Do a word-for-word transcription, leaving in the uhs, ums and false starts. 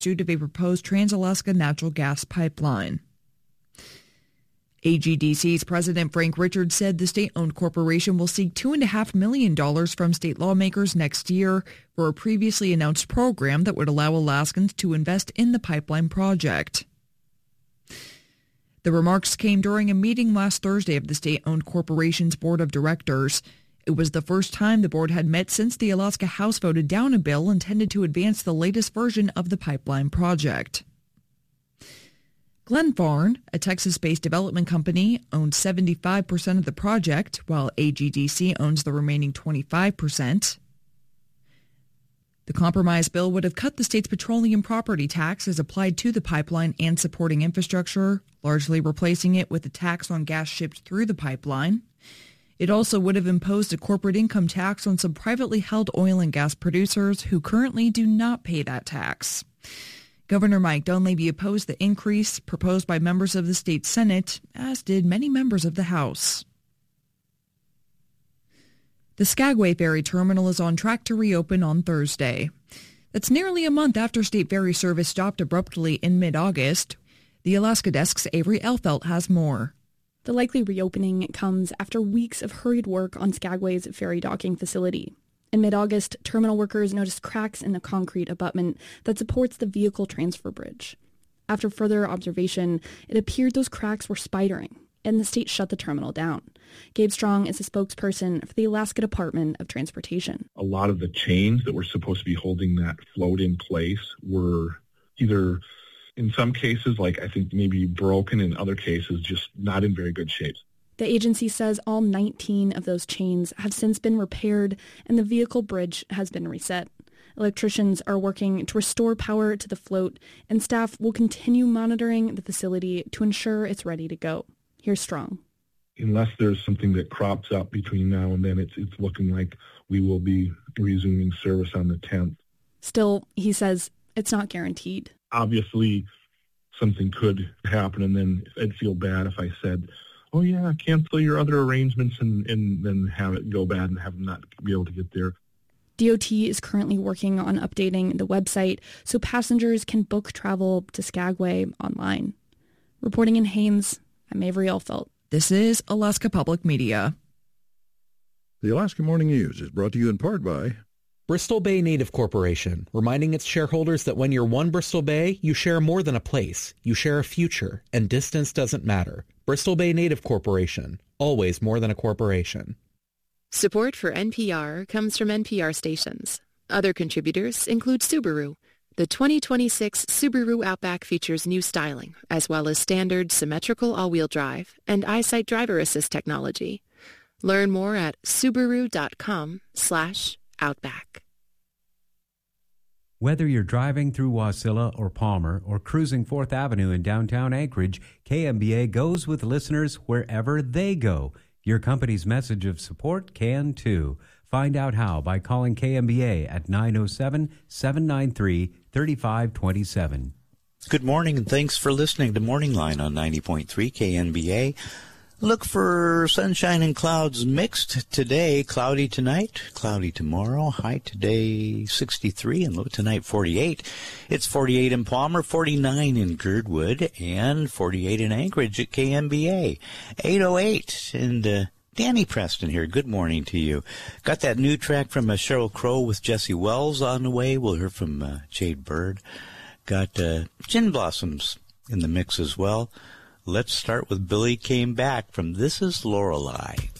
due to a proposed Trans-Alaska natural gas pipeline. A G D C's President Frank Richards said the state-owned corporation will seek two point five million dollars from state lawmakers next year for a previously announced program that would allow Alaskans to invest in the pipeline project. The remarks came during a meeting last Thursday of the state-owned corporation's board of directors. It was the first time the board had met since the Alaska House voted down a bill intended to advance the latest version of the pipeline project. Glenfarne, a Texas-based development company, owns seventy-five percent of the project, while A G D C owns the remaining twenty-five percent. The compromise bill would have cut the state's petroleum property tax as applied to the pipeline and supporting infrastructure, largely replacing it with a tax on gas shipped through the pipeline. It also would have imposed a corporate income tax on some privately held oil and gas producers who currently do not pay that tax. Governor Mike Dunleavy opposed the increase proposed by members of the state Senate, as did many members of the House. The Skagway Ferry Terminal is on track to reopen on Thursday. That's nearly a month after state ferry service stopped abruptly in mid-August. The Alaska Desk's Avery Elfelt has more. The likely reopening comes after weeks of hurried work on Skagway's ferry docking facility. In mid-August, terminal workers noticed cracks in the concrete abutment that supports the vehicle transfer bridge. After further observation, it appeared those cracks were spidering, and the state shut the terminal down. Gabe Strong is a spokesperson for the Alaska Department of Transportation. A lot of the chains that were supposed to be holding that float in place were either, in some cases, like I think maybe broken, in other cases, just not in very good shape. The agency says all nineteen of those chains have since been repaired and the vehicle bridge has been reset. Electricians are working to restore power to the float, and staff will continue monitoring the facility to ensure it's ready to go. Here's Strong. Unless there's something that crops up between now and then, it's it's looking like we will be resuming service on the tenth. Still, he says it's not guaranteed. Obviously, something could happen, and then I'd feel bad if I said, oh yeah, cancel your other arrangements and, and then have it go bad and have them not be able to get there. D O T is currently working on updating the website so passengers can book travel to Skagway online. Reporting in Haines, I'm Avery Elfelt. This is Alaska Public Media. The Alaska Morning News is brought to you in part by Bristol Bay Native Corporation, reminding its shareholders that when you're one Bristol Bay, you share more than a place. You share a future, and distance doesn't matter. Bristol Bay Native Corporation, always more than a corporation. Support for N P R comes from N P R stations. Other contributors include Subaru. The twenty twenty-six Subaru Outback features new styling, as well as standard symmetrical all-wheel drive and EyeSight driver assist technology. Learn more at subaru.com slash Outback. Whether you're driving through Wasilla or Palmer or cruising fourth Avenue in downtown Anchorage, K M B A goes with listeners wherever they go. Your company's message of support can too. Find out how by calling K M B A at nine oh seven, seven nine three, three five two seven. Good morning, and thanks for listening to Morning Line on ninety point three K N B A. Look for sunshine and clouds mixed today. Cloudy tonight, cloudy tomorrow. High today sixty-three and low tonight forty-eight. It's forty-eight in Palmer, forty-nine in Girdwood, and forty-eight in Anchorage at K M B A. eight oh eight. And uh, Danny Preston here. Good morning to you. Got that new track from uh, Sheryl Crow with Jesse Wells on the way. We'll hear from uh, Jade Bird. Got uh, Gin Blossoms in the mix as well. Let's start with Billy Came Back from This Is Lorelei.